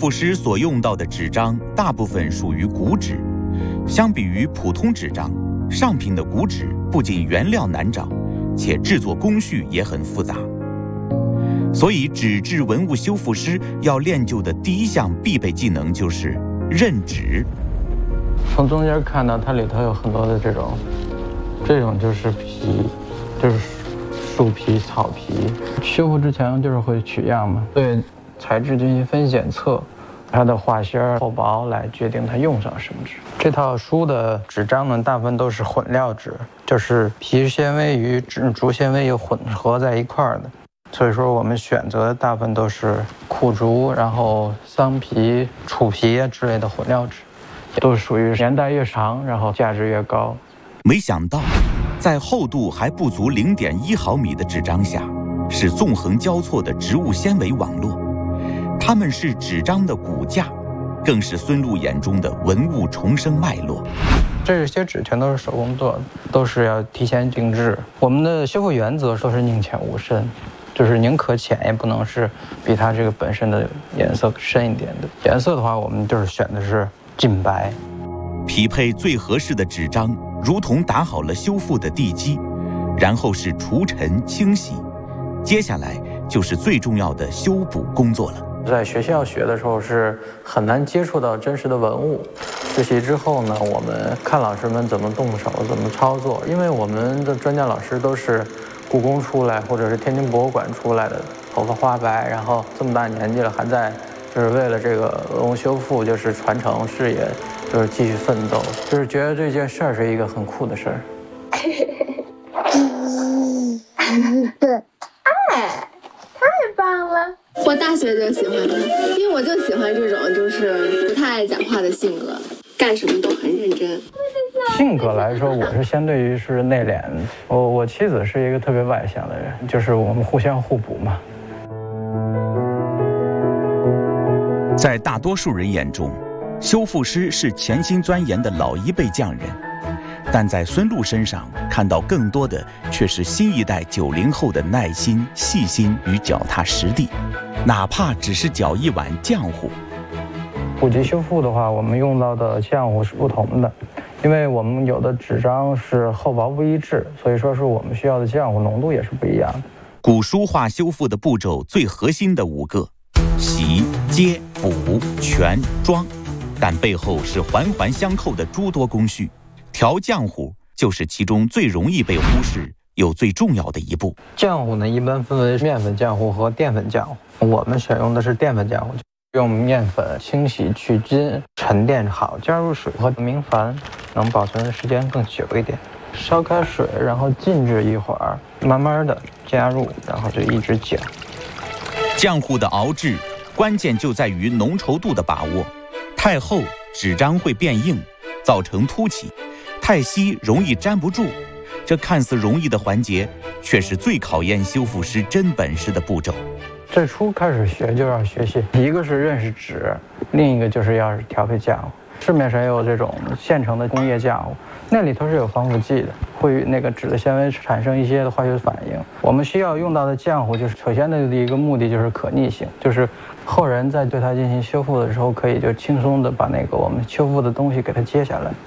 复师所用到的纸张大部分属于古纸，相比于普通纸张，上品的古纸不仅原料难找，且制作工序也很复杂。所以纸质文物修复师要练就的第一项必备技能就是认纸。 从中间看到它里头有很多的这种就是皮，就是树皮、草皮。修复之前就是会取样嘛，对材质进行分析检测，它的化纤厚薄来决定它用上什么纸。这套书的纸张呢，大部分都是混料纸，就是皮纤维与竹纤维又混合在一块儿的。所以说我们选择的大部分都是苦竹，然后桑皮、楚皮之类的混料纸，都属于年代越长，然后价值越高。 没想到，在厚度还不足0.1毫米的纸张下，是纵横交错的植物纤维网络，它们是纸张的骨架，更是孙禄眼中的文物重生脉络。 这些纸全都是手工做的，都是要提前定制。我们的修复原则都是宁浅勿深，就是宁可浅，也不能是比它这个本身的颜色深一点的。颜色的话，我们就是选的是净白。 匹配最合适的纸张，如同打好了修复的地基，然后是除尘清洗，接下来就是最重要的修补工作了。 在学校学的时候是很难接触到真实的文物，实习之后呢，我们看老师们怎么动手，怎么操作，因为我们的专家老师都是故宫出来或者是天津博物馆出来的，头发花白，然后这么大年纪了还在就是为了这个文物修复，就是传承事业，就是继续奋斗，就是觉得这件事儿是一个很酷的事儿。 哎，太棒了！我大学就喜欢他，因为我就喜欢这种就是不太爱讲话的性格，干什么都很认真。 性格来说，我是相对于是内敛，我妻子是一个特别外向的人，就是我们互相互补嘛。 在大多数人眼中，修复师是潜心钻研的老一辈匠人，但在孙禄身上看到更多的却是新一代90后的耐心、细心与脚踏实地，哪怕只是搅一碗浆糊。 古籍修复的话，我们用到的浆糊是不同的，因为我们有的纸张是厚薄不一致，所以说是我们需要的浆糊浓度也是不一样的。 古书画修复的步骤最核心的5个：洗、接、补、全、装，但背后是环环相扣的诸多工序。调浆糊就是其中最容易被忽视又最重要的一步。 浆糊呢，一般分为面粉浆糊和淀粉浆糊，我们选用的是淀粉浆糊，用面粉清洗去筋，沉淀好，加入水和明矾，能保存的时间更久一点。烧开水，然后静置一会儿，慢慢的加入，然后就一直搅。 浆糊的熬制关键就在于浓稠度的把握，太厚纸张会变硬，造成凸起；太稀容易粘不住。这看似容易的环节，却是最考验修复师真本事的步骤。 最初开始学就要学习，一个是认识纸，另一个就是要调配浆糊。市面上也有这种现成的工业浆糊，那里头是有防腐剂的，会与那个纸的纤维产生一些的化学反应。我们需要用到的浆糊，就是首先的一个目的就是可逆性，就是后人在对它进行修复的时候，可以就轻松的把那个我们修复的东西给它接下来。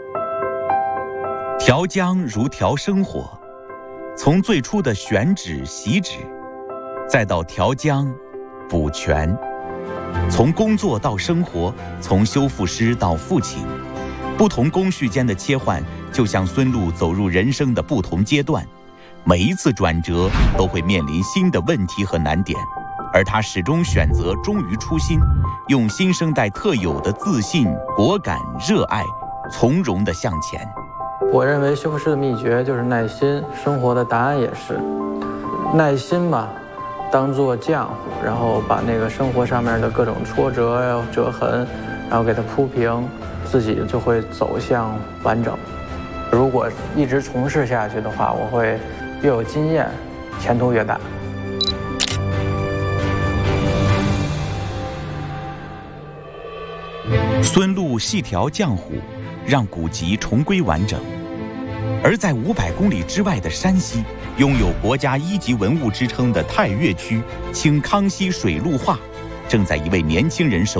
调浆如调生活，从最初的选纸、洗纸，再到调浆、补全，从工作到生活，从修复师到父亲，不同工序间的切换，就像孙禄走入人生的不同阶段，每一次转折都会面临新的问题和难点，而他始终选择忠于初心，用新生代特有的自信、果敢、热爱，从容地向前。 我认为修复师的秘诀就是耐心，生活的答案也是耐心吧，当做浆糊，然后把那个生活上面的各种挫折呀、折痕，然后给它铺平，自己就会走向完整。如果一直从事下去的话，我会越有经验，前途越大。 孙禄细调浆糊，让古籍重归完整。而在500公里之外的山西，拥有国家1级文物之称的太岳区清康熙水陆画，正在一位年轻人手